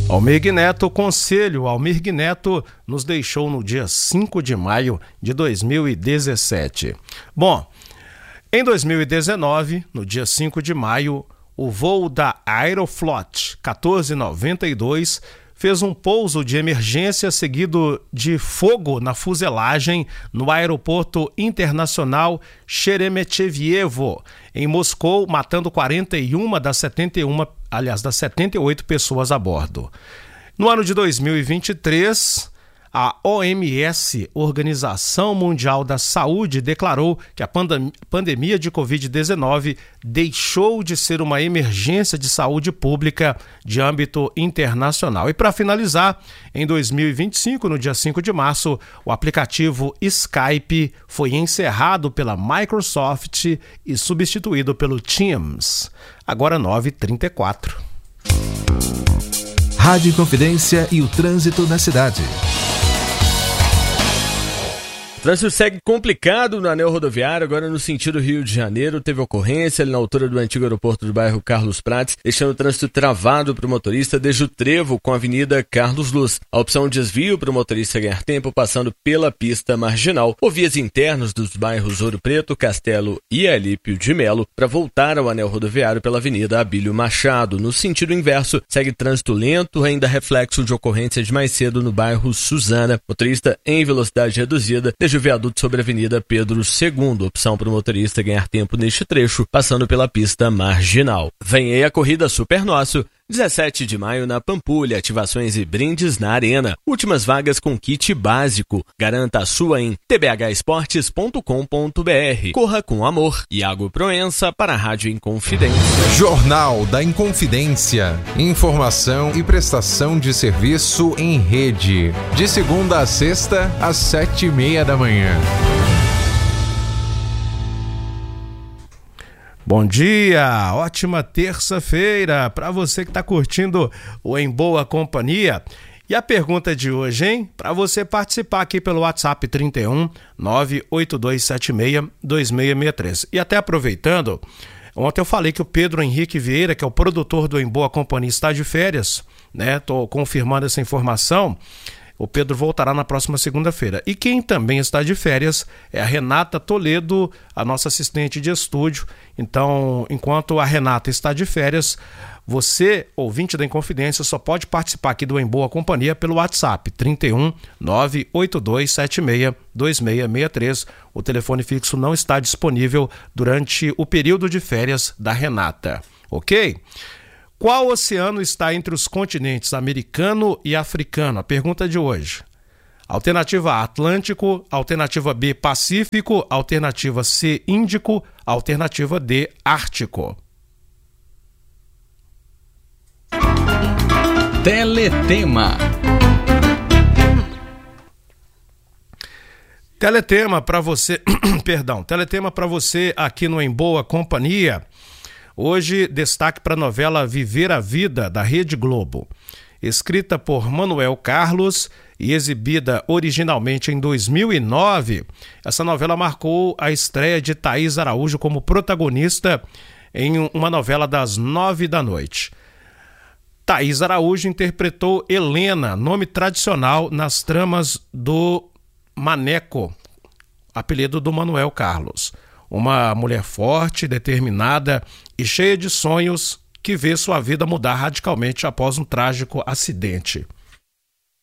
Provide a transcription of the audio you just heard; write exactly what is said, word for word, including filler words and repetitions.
Almir Neto, o conselho Almir Neto nos deixou no dia cinco de maio de dois mil e dezessete. Bom, em dois mil e dezenove, no dia cinco de maio, o voo da Aeroflot quatorze noventa e dois fez um pouso de emergência seguido de fogo na fuselagem no aeroporto internacional Sheremetyevo, em Moscou, matando quarenta e uma das setenta e uma, aliás, das setenta e oito pessoas a bordo. No ano de dois mil e vinte e três, a O M S, Organização Mundial da Saúde, declarou que a pandem- pandemia de covid dezenove deixou de ser uma emergência de saúde pública de âmbito internacional. E para finalizar, em dois mil e vinte e cinco, no dia cinco de março, o aplicativo Skype foi encerrado pela Microsoft e substituído pelo Teams. Agora nove e trinta e quatro. Rádio Inconfidência e o trânsito na cidade. O trânsito segue complicado no anel rodoviário, agora no sentido Rio de Janeiro. Teve ocorrência ali na altura do antigo aeroporto do bairro Carlos Prates, deixando o trânsito travado para o motorista desde o trevo com a Avenida Carlos Luz. A opção de desvio para o motorista ganhar tempo passando pela pista marginal ou vias internas dos bairros Ouro Preto, Castelo e Alípio de Melo para voltar ao anel rodoviário pela Avenida Abílio Machado. No sentido inverso, segue trânsito lento, ainda reflexo de ocorrência de mais cedo no bairro Suzana. Motorista em velocidade reduzida desde o viaduto sobre a Avenida Pedro segundo, opção para o motorista ganhar tempo neste trecho, passando pela pista marginal. Vem aí a corrida Super Nosso, dezessete de maio na Pampulha, ativações e brindes na Arena. Últimas vagas com kit básico. Garanta a sua em t b h esportes ponto com ponto b r. Corra com amor. Iago Proença para a Rádio Inconfidência. Jornal da Inconfidência. Informação e prestação de serviço em rede. De segunda a sexta, às sete e meia da manhã. Bom dia, ótima terça-feira para você que está curtindo o Em Boa Companhia. E a pergunta de hoje, hein? Para você participar aqui pelo WhatsApp trinta e um, nove oito dois sete seis, dois seis seis três. E até aproveitando, ontem eu falei que o Pedro Henrique Vieira, que é o produtor do Em Boa Companhia, está de férias, né? Tô confirmando essa informação. O Pedro voltará na próxima segunda-feira. E quem também está de férias é a Renata Toledo, a nossa assistente de estúdio. Então, enquanto a Renata está de férias, você, ouvinte da Inconfidência, só pode participar aqui do Em Boa Companhia pelo WhatsApp trinta e um, nove oito dois sete seis, dois seis seis três. O telefone fixo não está disponível durante o período de férias da Renata. Ok? Qual oceano está entre os continentes americano e africano? A pergunta de hoje. Alternativa A, Atlântico. Alternativa B, Pacífico. Alternativa C, Índico. Alternativa D, Ártico. Teletema. Teletema para você, perdão, Teletema para você aqui no Em Boa Companhia. Hoje, destaque para a novela Viver a Vida, da Rede Globo. Escrita por Manuel Carlos e exibida originalmente em dois mil e nove, essa novela marcou a estreia de Thaís Araújo como protagonista em uma novela das nove da noite. Thaís Araújo interpretou Helena, nome tradicional nas tramas do Maneco, apelido do Manuel Carlos. Uma mulher forte, determinada e cheia de sonhos que vê sua vida mudar radicalmente após um trágico acidente.